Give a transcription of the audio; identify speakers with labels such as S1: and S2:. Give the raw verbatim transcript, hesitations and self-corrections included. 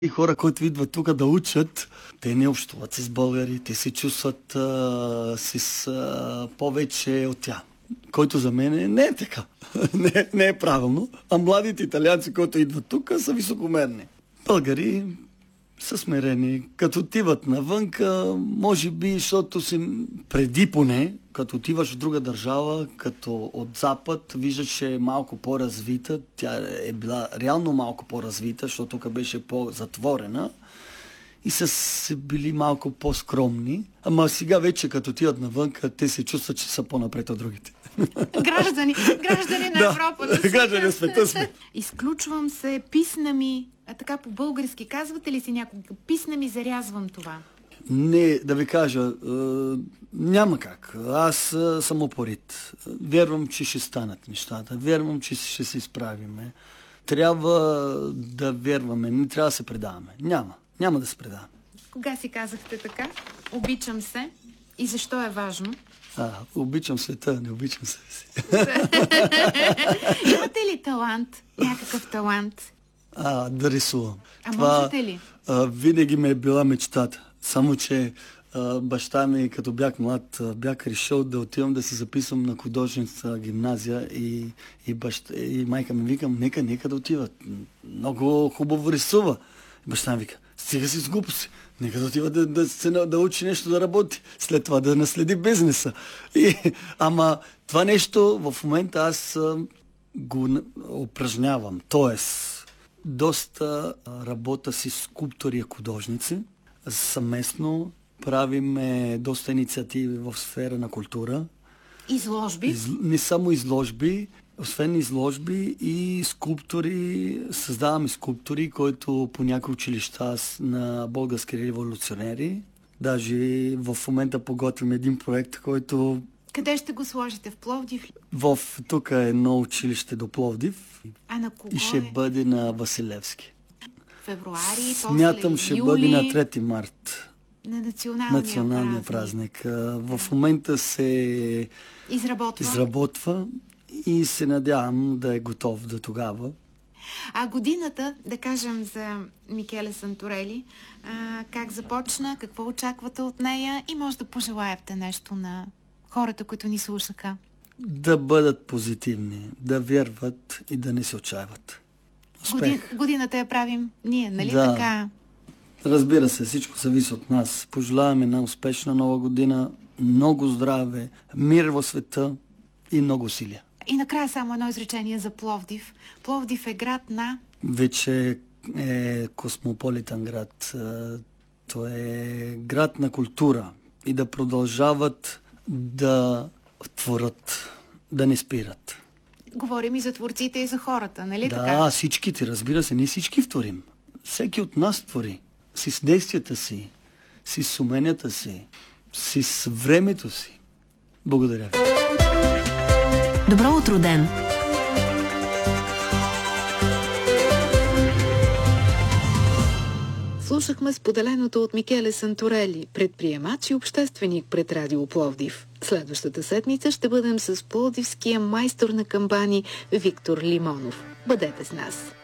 S1: И хора, които идват тук да учат, те не общуват с българи, те се чувстват а, с а, повече от тях. Който за мен не е така. не, не е правилно. А младите италианци, които идват тук, са високомерни. Българи са смирени. Като отиват навънка, може би, защото си преди поне, като отиваш в друга държава, като от Запад, виждаш, че е малко по-развита. Тя е била реално малко по-развита, защото тук беше по-затворена. И са били малко по-скромни. Ама сега вече, като отиват навънка, те се чувстват, че са по-напред от другите.
S2: Граждани, граждани на Европа.
S1: Да, граждани на света сме.
S2: Изключвам се, писна ми, а така по-български казвате ли си някога? Писна ми, зарязвам това.
S1: Не, да ви кажа, е, няма как. Аз е, съм упорит. Вярвам, че ще станат нещата. Вярвам, че ще се изправиме. Трябва да вярваме, не трябва да се предаваме. Няма. Няма да се предаваме.
S2: Кога си казахте така? Обичам се. И защо е важно?
S1: А, обичам света, не обичам себе си.
S2: Имате ли талант? Някакъв талант?
S1: А, да рисувам.
S2: А
S1: Това,
S2: можете ли?
S1: А, винаги ме е била мечтата. Само, че а, баща ми, като бях млад, а, бях решил да отивам да се записвам на художествената гимназия и, и, баща, и майка ми викам, нека, нека да отиват. Много хубаво рисува. И баща ми вика, стига си с глупости. Нека да отива да, да, да, да учи нещо да работи. След това да наследи бизнеса. И, ама това нещо в момента аз а, го упражнявам. Тоест, доста работа си скулптори и художници. Съместно правиме доста инициативи в сфера на култура.
S2: Изложби?
S1: Из, не само изложби, освен изложби и скулптори, създаваме скулптори, които по някои училища на български революционери. Даже в момента подготвим един проект, който...
S2: Къде ще го сложите? В Пловдив?
S1: В тук е едно училище до Пловдив.
S2: А на кого
S1: и ще
S2: е?
S1: бъде на Василевски.
S2: Февруари,
S1: Смятам,
S2: после
S1: ще
S2: юли,
S1: бъде на трети март.
S2: На националния,
S1: националния празник. празник. В момента се
S2: изработва.
S1: изработва и се надявам да е готов до тогава.
S2: А годината, да кажем за Микеле Санторели, а, как започна, какво очаквате от нея и може да пожелаете нещо на хората, които ни слушаха?
S1: Да бъдат позитивни, да вярват и да не се отчаиват. Успех.
S2: Годин, годината я правим ние, нали
S1: да.
S2: така?
S1: Разбира се, всичко зависи от нас. Пожелаваме една успешна нова година, много здраве, мир в света и много усилия.
S2: И накрая само едно изречение за Пловдив. Пловдив е град на...
S1: Вече е космополитен град. Той е град на култура и да продължават да творят, да не спират.
S2: Говорим и за творците, и за хората, нали
S1: да,
S2: така?
S1: Да, всичките, разбира се, не всички творим. Всеки от нас твори. С действията си, с уменията си, с времето си. Благодаря ви.
S3: Добро утро, ден!
S2: Слушахме споделеното от Микеле Санторели, предприемач и общественик пред Радио Пловдив. Следващата седмица ще бъдем с пловдивския майстор на камбани Виктор Лимонов. Бъдете с нас!